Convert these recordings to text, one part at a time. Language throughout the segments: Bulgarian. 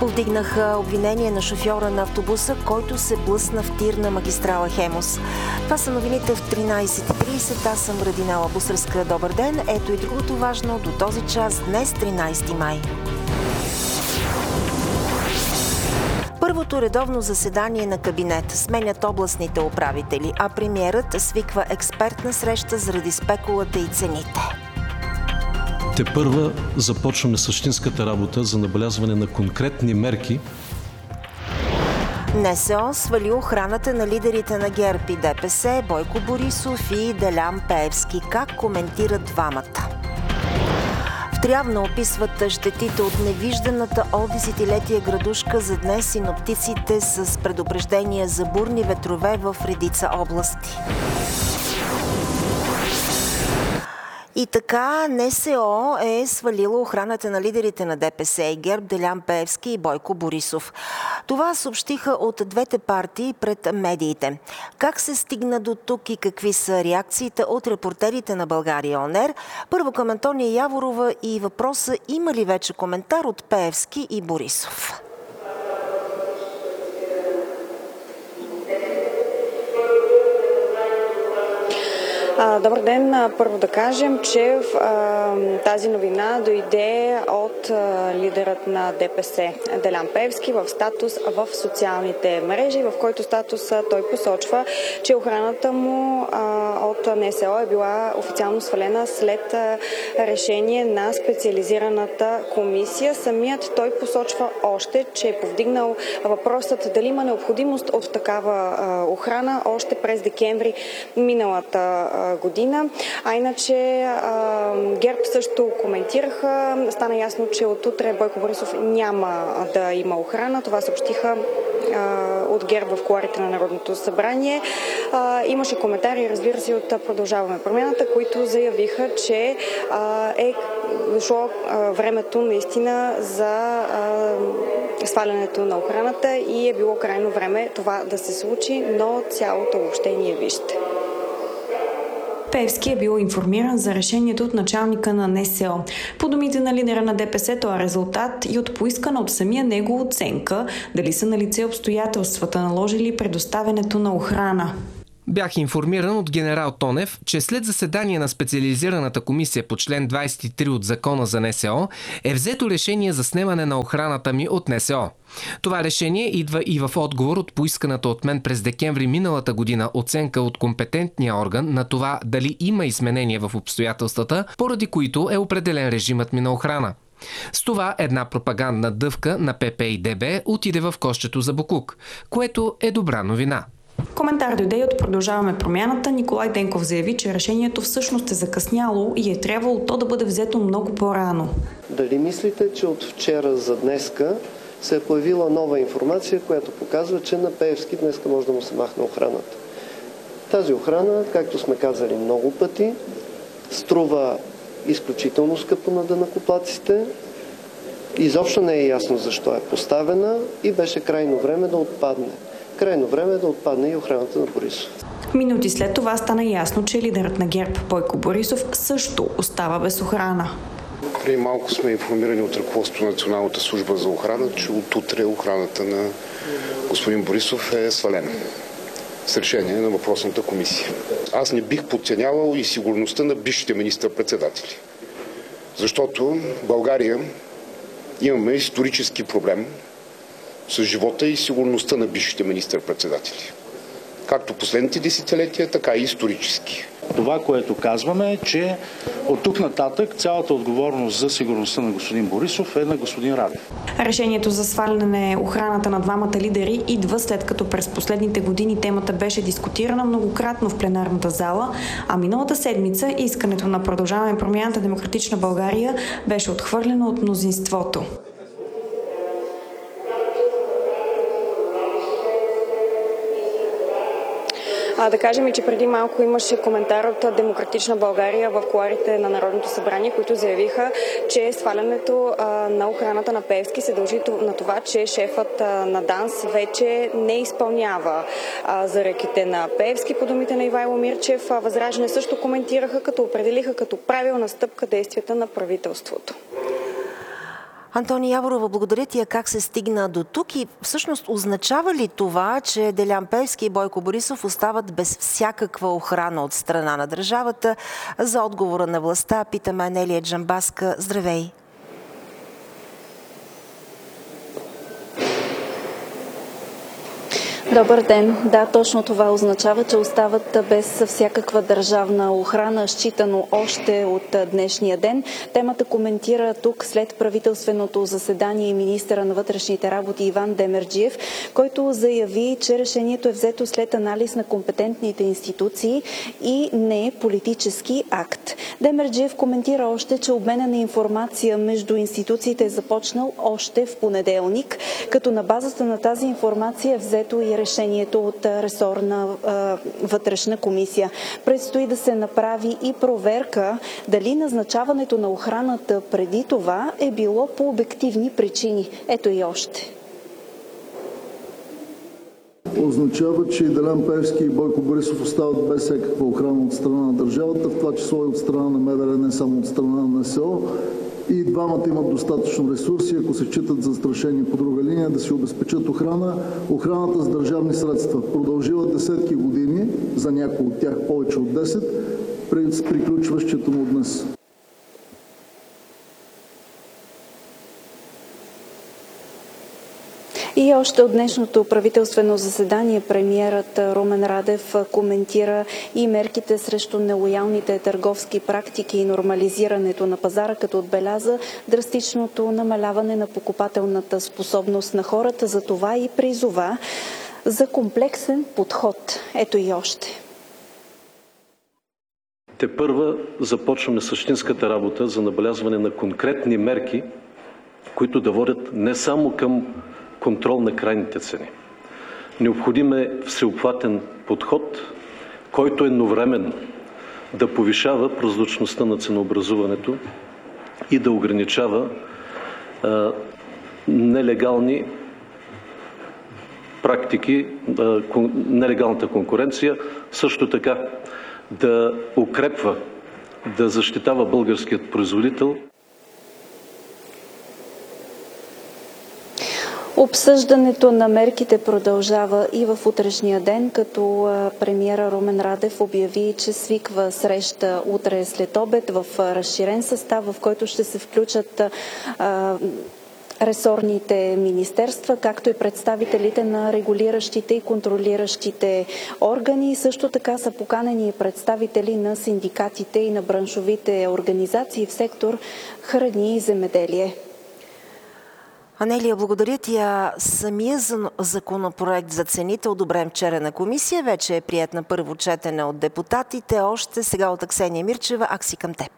Повдигнаха обвинение на шофьора на автобуса, който се блъсна в тир на магистрала Хемус. Това са новините в 13:30. Аз съм Радинела Бусърска. Добър ден. Ето и другото важно до този час днес, 13 май. Първото редовно заседание на кабинет сменят областните управители, а премиерът свиква експертна среща заради спекулата и цените. Тепърва започваме същинската работа за набелязване на конкретни мерки. НСО свали охраната на лидерите на ГЕРБ и ДПС Бойко Борисов и Делян Пеевски. Как коментират двамата? В Трявна описват щетите от невижданата от десетилетия градушка. За днес синоптиците с предупреждения за бурни ветрове в редица области. И така НСО е свалила охраната на лидерите на ДПС и ГЕРБ Делян Пеевски и Бойко Борисов. Това съобщиха от двете партии пред медиите. Как се стигна до тук и какви са реакциите от репортерите на България ОНЕР? Първо към Антония Яворова и въпроса: има ли вече коментар от Пеевски и Борисов? Добър ден. Първо да кажем, че тази новина дойде от лидерът на ДПС Делян Пеевски в статус в социалните мрежи, в който статус той посочва, че охраната му от НСО е била официално свалена след решение на специализираната комисия. Самият той посочва още, че е повдигнал въпросът дали има необходимост от такава охрана още през декември миналата година. А иначе ГЕРБ също коментираха. Стана ясно, че от утре Бойко Борисов няма да има охрана. Това съобщиха от ГЕРБ в кулоарите на Народното събрание. Имаше коментари, разбира се, от Продължаваме промяната, които заявиха, че е дошло времето наистина за свалянето на охраната и е било крайно време това да се случи, но цялото обобщение вижте. Пеевски е бил информиран за решението от началника на НСО. По думите на лидера на ДПС, това е резултат и от поискана от самия него оценка дали са налице обстоятелствата, наложили предоставянето на охрана. Бях информиран от генерал Тонев, че след заседание на специализираната комисия по член 23 от Закона за НСО е взето решение за снемане на охраната ми от НСО. Това решение идва и в отговор от поисканата от мен през декември миналата година оценка от компетентния орган на това дали има изменения в обстоятелствата, поради които е определен режимът ми на охрана. С това една пропагандна дъвка на ПП и ДБ отиде в кошчето за боклук, което е добра новина. Коментар дойде и от Продължаваме промяната. Николай Денков заяви, че решението всъщност е закъсняло и е трябвало то да бъде взето много по-рано. Дали мислите, че от вчера за днеска се е появила нова информация, която показва, че на Пеевски днеска може да му се махне охраната? Тази охрана, както сме казали много пъти, струва изключително скъпо на данъкоплатците. Изобщо не е ясно защо е поставена и беше крайно време да отпадне. Крайно време да отпадне и охраната на Борисов. Минути след това стана ясно, че лидерът на ГЕРБ Бойко Борисов също остава без охрана. Преди малко сме информирани от ръководството на Националната служба за охрана, че от утре охраната на господин Борисов е свалена с решение на въпросната комисия. Аз не бих подценявал и сигурността на бившите министър-председатели, защото в България имаме исторически проблем с живота и сигурността на бившите министър-председатели. Както последните десетилетия, така и исторически. Това, което казваме е, че от тук нататък цялата отговорност за сигурността на господин Борисов е на господин Радев. Решението за сваляне охраната на двамата лидери идва след като през последните години темата беше дискутирана многократно в пленарната зала, а миналата седмица искането на Продължаваме промяната Демократична България беше отхвърлено от мнозинството. Да кажем и, че преди малко имаше коментар от Демократична България в кулоарите на Народното събрание, които заявиха, че свалянето на охраната на Пеевски се дължи на това, че шефът на ДАНС вече не изпълнява заръките на Пеевски. По думите на Ивайло Мирчев, Възраждане също коментираха, като определиха като правилна стъпка действията на правителството. Антония Яворова, благодаря ти. Как се стигна до тук и всъщност означава ли това, че Делян Пеевски и Бойко Борисов остават без всякаква охрана от страна на държавата? За отговора на властта питаме Анелия Джамбазка. Здравей! Добър ден. Да, точно това означава, че остават без всякаква държавна охрана, считано още от днешния ден. Темата коментира тук след правителственото заседание и министъра на вътрешните работи Иван Демерджиев, който заяви, че решението е взето след анализ на компетентните институции и не е политически акт. Демерджиев коментира още, че обмена на информация между институциите е започнал още в понеделник, като на базата на тази информация е взето и решението от ресорна вътрешна комисия. Предстои да се направи и проверка дали назначаването на охраната преди това е било по обективни причини. Ето и още. Означава, че Делян Пеевски и Бойко Борисов остават без всякаква охрана от страна на държавата, в това число и от страна на МВР, не само от страна на НСО. И двамата имат достатъчно ресурси, ако се считат застрашени по друга линия, да си обезпечат охрана. Охраната с държавни средства продължила десетки години, за някои от тях повече от 10, с приключващото му днес. И още от днешното правителствено заседание премиерът Румен Радев коментира и мерките срещу нелоялните търговски практики и нормализирането на пазара, като отбеляза драстичното намаляване на покупателната способност на хората. За това и призова за комплексен подход. Ето и още. Тепърва започваме същинската работа за набелязване на конкретни мерки, които да водят не само към контрол на крайните цени. Необходим е всеобхватен подход, който едновременно да повишава прозрачността на ценообразуването и да ограничава нелегални практики, нелегалната конкуренция, също така да укрепва, да защитава българският производител. Обсъждането на мерките продължава и в утрешния ден, като премиера Румен Радев обяви, че свиква среща утре след обед в разширен състав, в който ще се включат ресорните министерства, както и представителите на регулиращите и контролиращите органи. Също така са поканени представители на синдикатите и на браншовите организации в сектор храни и земеделие. Анелия, благодаря ти. Самия законопроект за цените, одобрен вчера на комисия, вече е приет на първо четене от депутатите. Още сега от Аксения Мирчева. Акси, към теб.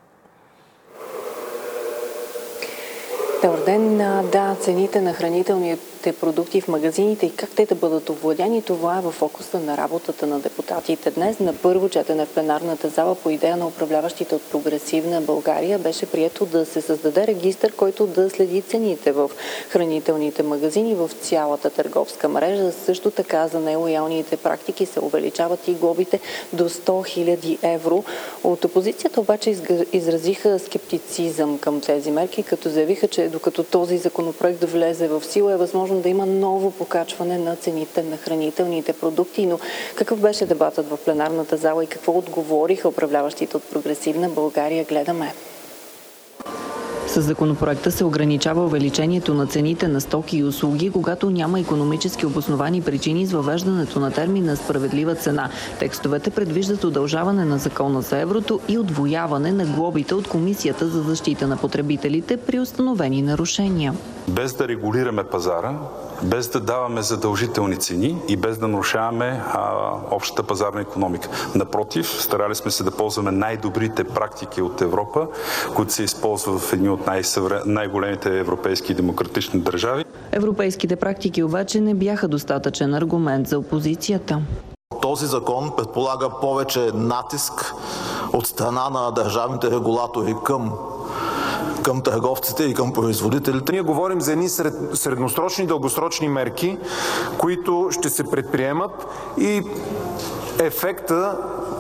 Добър ден. Да, цените на хранителните продукти в магазините и как те да бъдат овладяни, това е в фокуса на работата на депутатите. Днес на първо четене в пленарната зала по идея на управляващите от Прогресивна България беше прието да се създаде регистър, който да следи цените в хранителните магазини в цялата търговска мрежа. Също така за нелоялните практики се увеличават и глобите до 100 000 евро. От опозицията обаче изразиха скептицизъм към тези мерки, като заявиха, че докато този законопроект влезе в сила, е възможно да има ново покачване на цените на хранителните продукти. Но какъв беше дебатът в пленарната зала и какво отговориха управляващите от Прогресивна България? Гледаме. С законопроекта се ограничава увеличението на цените на стоки и услуги, когато няма икономически обосновани причини с въвеждането на термина справедлива цена. Текстовете предвиждат удължаване на закона за еврото и удвояване на глобите от Комисията за защита на потребителите при установени нарушения. Без да регулираме пазара, без да даваме задължителни цени и без да нарушаваме общата пазарна икономика. Напротив, старали сме се да ползваме най-добрите практики от Европа, които се използват в едни от най-големите европейски демократични държави. Европейските практики обаче не бяха достатъчен аргумент за опозицията. Този закон предполага повече натиск от страна на държавните регулатори към търговците и към производителите. Ние говорим за едни средносрочни и дългосрочни мерки, които ще се предприемат и ефекта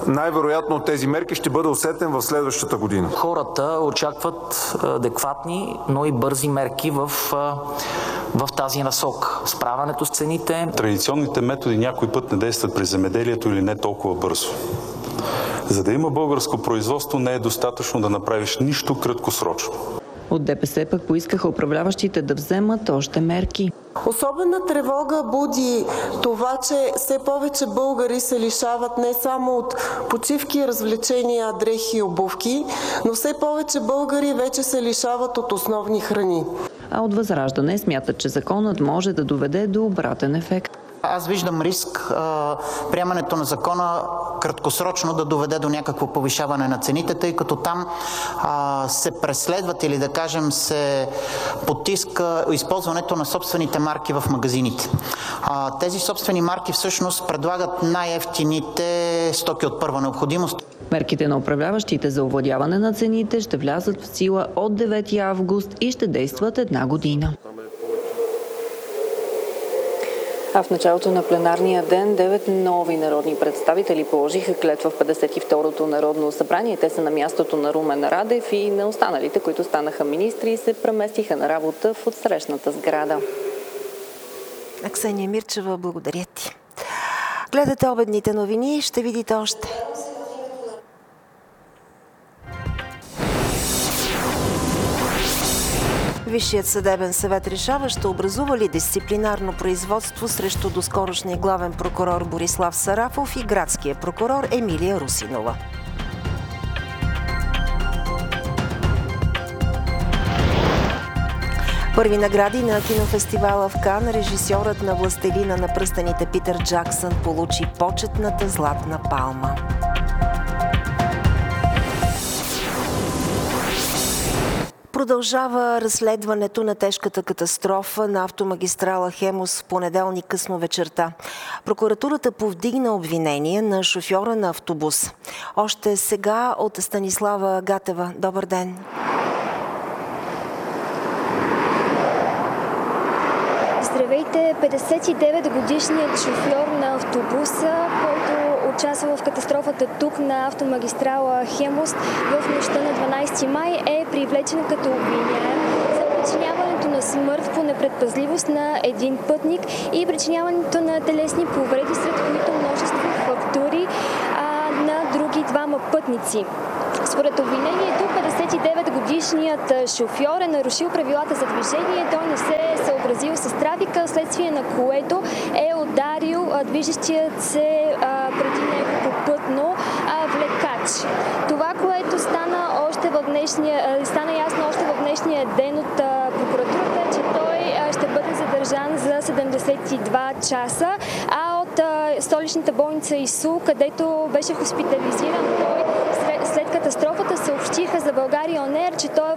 най-вероятно тези мерки ще бъде усетен в следващата година. Хората очакват адекватни, но и бързи мерки в тази насока. Справянето с цените. Традиционните методи някой път не действат при земеделието или не толкова бързо. За да има българско производство, не е достатъчно да направиш нищо краткосрочно. От ДПС пък поискаха управляващите да вземат още мерки. Особена тревога буди това, че все повече българи се лишават не само от почивки, развлечения, дрехи и обувки, но все повече българи вече се лишават от основни храни. А от ВЪЗРАЖДАНЕ смятат, че законът може да доведе до обратен ефект. Аз виждам риск приемането на закона краткосрочно да доведе до някакво повишаване на цените, тъй като там се преследват или да кажем се потиска използването на собствените марки в магазините. Тези собствени марки всъщност предлагат най-евтините стоки от първа необходимост. Мерките на управляващите за овладяване на цените ще влязат в сила от 9 август и ще действат една година. А в началото на пленарния ден 9 нови народни представители положиха клетва в 52-то Народно събрание. Те са на мястото на Румен Радев и на останалите, които станаха министри и се преместиха на работа в отсрещната сграда. Аксения Мирчева, благодаря ти. Гледате обедните новини, ще видите още. Висшият съдебен съвет решава, ще образува ли дисциплинарно производство срещу доскорошния главен прокурор Борислав Сарафов и градския прокурор Емилия Русинова. Първи награди на кинофестивала в Кан режисьорът на Властелина на пръстените Питър Джаксън получи почетната златна палма. Продължава разследването на тежката катастрофа на автомагистрала Хемус в понеделник късно вечерта. Прокуратурата повдигна обвинение на шофьора на автобус. Още сега от Станислава Гатева. Добър ден! Здравейте! 59-годишният шофьор на автобуса, който участва в катастрофата тук на автомагистрала Хемус в нощта на 12 май е привлечен като обвиняем за причиняването на смърт по непредпазливост на един пътник и причиняването на телесни повреди, сред които множество фактури на други двама пътници. Според обвинението, 59-годишният шофьор е нарушил правилата за движение, той не се е съобразил с трафика, следствие на което е ударил движещият се преди него попътно влекач. Това, което стана ясно още в днешния ден от прокуратурата, е, че той ще бъде задържан за 72 часа, а от столичната болница ИСУ, където беше хоспитализиран той след катастрофата, съобщиха за България ОНЕР,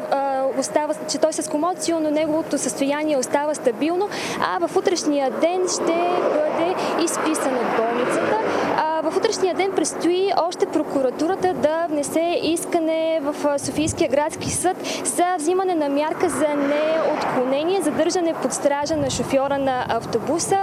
че той с комоцио, но неговото състояние остава стабилно, а в утрешния ден ще бъде изписан от болницата. В утрешния ден предстои още прокуратурата да внесе искане в Софийския градски съд за взимане на мярка за неотклонение, задържане под стража на шофьора на автобуса.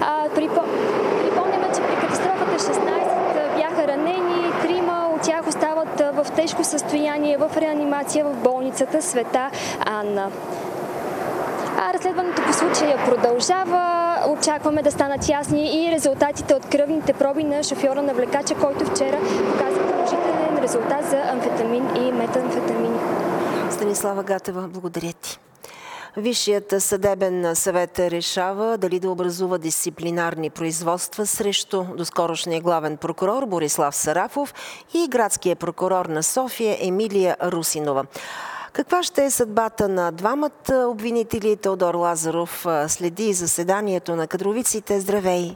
Припомняме, че при катастрофата 16 бяха ранени, 3 от тях остават в тежко състояние в реанимация в болницата Света Анна. Разследването по случая продължава. Очакваме да станат ясни и резултатите от кръвните проби на шофьора на влекача, който вчера показа положителен резултат за амфетамин и метамфетамин. Станислава Гатева, благодаря ти. Висшият съдебен съвет решава дали да образува дисциплинарни производства срещу доскорошния главен прокурор Борислав Сарафов и градския прокурор на София Емилия Русинова. Каква ще е съдбата на двамата обвинители? Теодор Лазаров следи заседанието на кадровиците. Здравей!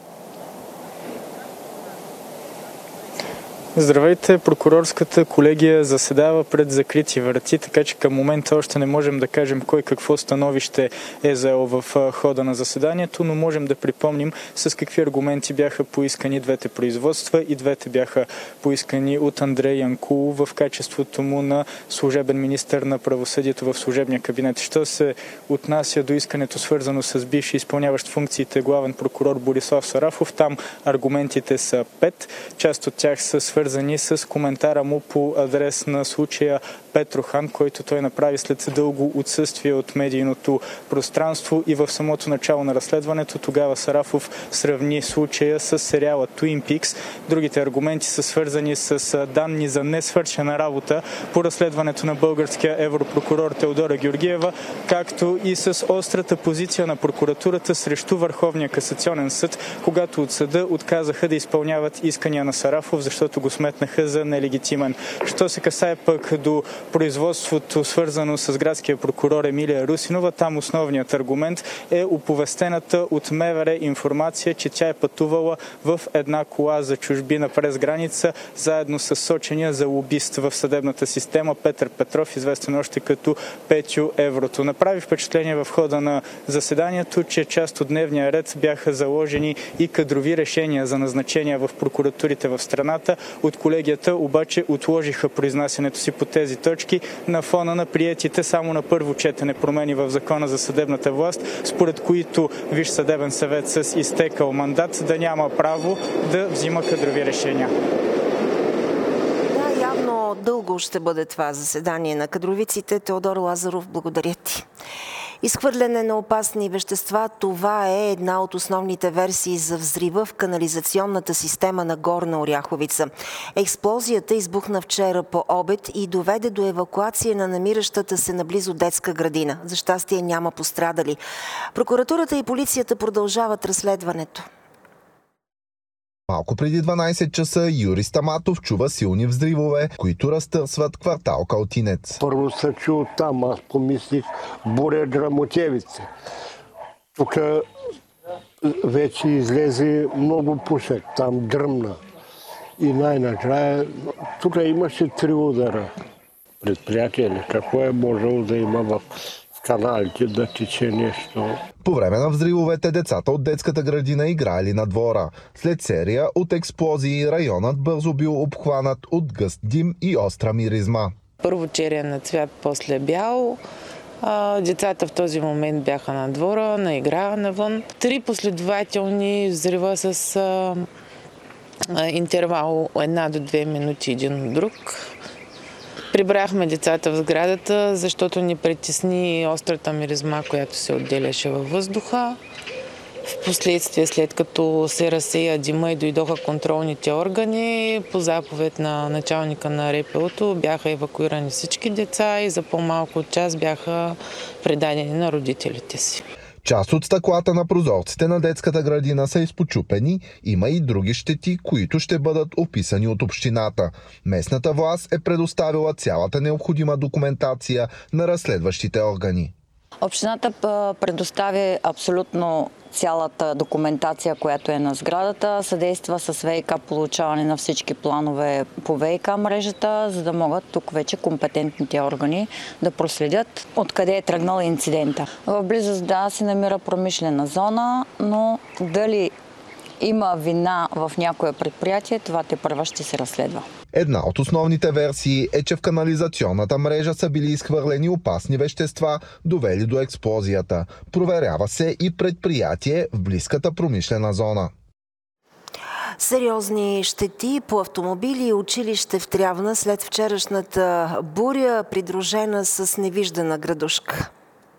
Здравейте! Прокурорската колегия заседава пред закрити врати, така че към момента още не можем да кажем кой какво становище е заел в хода на заседанието, но можем да припомним с какви аргументи бяха поискани двете производства и двете бяха поискани от Андрей Янкулов в качеството му на служебен министър на правосъдието в служебния кабинет. Що се отнася до искането, свързано с бивши изпълняващ функциите главен прокурор Борислав Сарафов, там аргументите са 5. Част от тях са свързани свързани с коментара му по адрес на случая Петрохан, който той направи след дълго отсъствие от медийното пространство, и в самото начало на разследването тогава Сарафов сравни случая с сериала Twin Peaks. Другите аргументи са свързани с данни за несвършена работа по разследването на българския европрокурор Теодора Георгиева, както и с острата позиция на прокуратурата срещу Върховния касационен съд, когато от съда отказаха да изпълняват искания на Сарафов, защото го сметнаха за нелегитимен. Що се касае пък до производството, свързано с градския прокурор Емилия Русинова, там основният аргумент е оповестената от МВР информация, че тя е пътувала в една кола за чужбина през граница, заедно с сочения за лобист в съдебната система Петър Петров, известен още като Петю Еврото. Направи впечатление в хода на заседанието, че част от дневния ред бяха заложени и кадрови решения за назначения в прокуратурите в страната. От колегията обаче отложиха произнасянето си по тези точки на фона на приетите само на първо четене промени в Закона за съдебната власт, според които Висш съдебен съвет с изтекал мандат да няма право да взима кадрови решения. Да, явно дълго ще бъде това заседание на кадровиците. Теодор Лазаров, благодаря ти. Изхвърляне на опасни вещества – това е една от основните версии за взрива в канализационната система на Горна Оряховица. Експлозията избухна вчера по обед и доведе до евакуация на намиращата се наблизо детска градина. За щастие няма пострадали. Прокуратурата и полицията продължават разследването. Малко преди 12 часа Юрий Стаматов чува силни взривове, които разтърсват квартал Калтинец. Първо се чу там, аз помислих буря Драмотевица. Тук вече излезе много пушек, там дръмна. И най-накрая тук имаше 3 удара. Предприятие ли? Какво е можело да има в каналите да тече нещо? По време на взривовете децата от детската градина играли на двора. След серия от експлозии районът бързо бил обхванат от гъст дим и остра миризма. Първо черен цвят, после бял. Децата в този момент бяха на двора, на игра навън. 3 последователни взрива с интервал 1 до 2 минути един от друг. Прибрахме децата в сградата, защото ни притесни острата миризма, която се отделяше във въздуха. Впоследствие, след като се разсея дима и дойдоха контролните органи, по заповед на началника на РПУ-то бяха евакуирани всички деца и за по-малко от час бяха предадени на родителите си. Част от стъклата на прозорците на детската градина са изпочупени, има и други щети, които ще бъдат описани от общината. Местната власт е предоставила цялата необходима документация на разследващите органи. Общината предостави абсолютно цялата документация, която е на сградата, съдейства с ВИК получаване на всички планове по ВИК мрежата, за да могат тук вече компетентните органи да проследят откъде е тръгнал инцидента. В близост се намира промишлена зона, но дали има вина в някое предприятие, това тепърва ще се разследва. Една от основните версии е, че в канализационната мрежа са били изхвърлени опасни вещества, довели до експлозията. Проверява се и предприятие в близката промишлена зона. Сериозни щети по автомобили и училище в Трявна след вчерашната буря, придружена с невиждана градушка.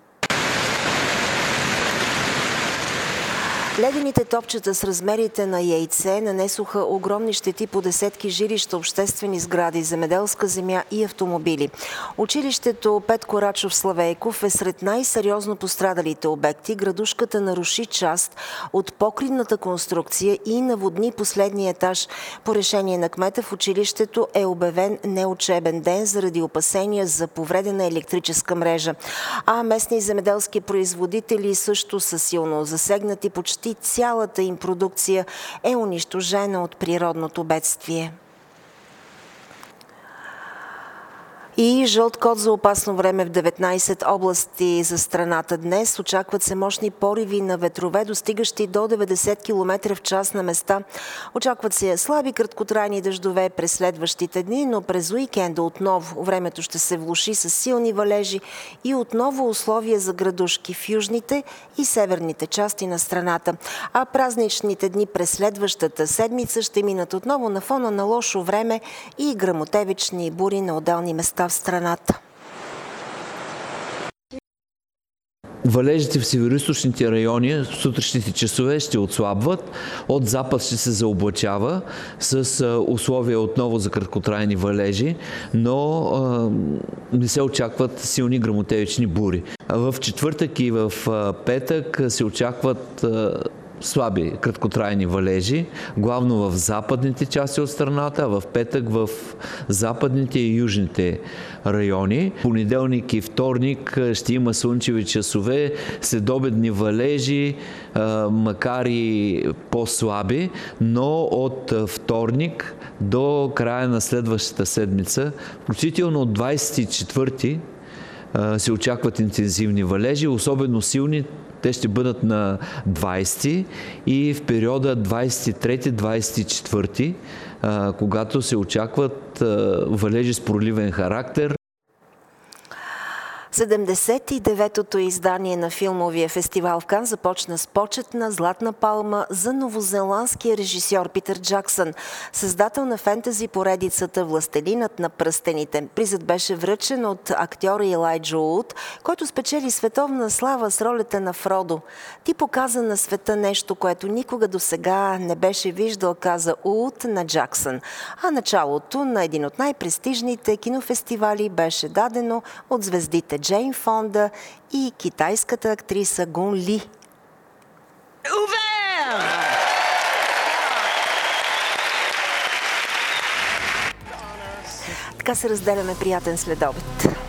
Ледените топчета с размерите на яйце нанесоха огромни щети по десетки жилища, обществени сгради, земеделска земя и автомобили. Училището Петко Рачов Славейков е сред най-сериозно пострадалите обекти. Градушката наруши част от покривната конструкция и наводни последния етаж. По решение на кмета в училището е обявен неучебен ден заради опасения за повредена електрическа мрежа. А местни земеделски производители също са силно засегнати. Почти цялата им продукция е унищожена от природното бедствие. И жълт код за опасно време в 19 области за страната днес. Очакват се мощни пориви на ветрове, достигащи до 90 км в час на места. Очакват се слаби краткотрайни дъждове през следващите дни, но през уикенда отново времето ще се влоши с силни валежи и отново условия за градушки в южните и северните части на страната. А празничните дни през следващата седмица ще минат отново на фона на лошо време и гръмотевични бури на отделни места в страната. Валежите в североизточните райони в сутрешните часове ще отслабват. От запад ще се заоблачава с условия отново за краткотрайни валежи, но не се очакват силни гръмотевични бури. В четвъртък и в петък се очакват слаби краткотрайни валежи, главно в западните части от страната, а в петък в западните и южните райони. Понеделник и вторник ще има слънчеви часове, следобедни валежи, макар и по-слаби, но от вторник до края на следващата седмица, включително от 24-ти, се очакват интензивни валежи, особено силни. Те ще бъдат на 20 и в периода 23-24, когато се очакват валежи с проливен характер. 79-тото издание на филмовия фестивал в Кан започна с почетна Златна палма за новозеландския режисьор Питър Джаксън, създател на фентези поредицата Властелинът на пръстените. Призът беше връчен от актьора Елайджа Уд, който спечели световна слава с ролята на Фродо. Ти показа на света нещо, което никога досега не беше виждал, каза Уд на Джаксън. А началото на един от най-престижните кинофестивали беше дадено от звездите Джейн Фонда и китайската актриса Гун Ли. Така се разделяме. Приятен следобед.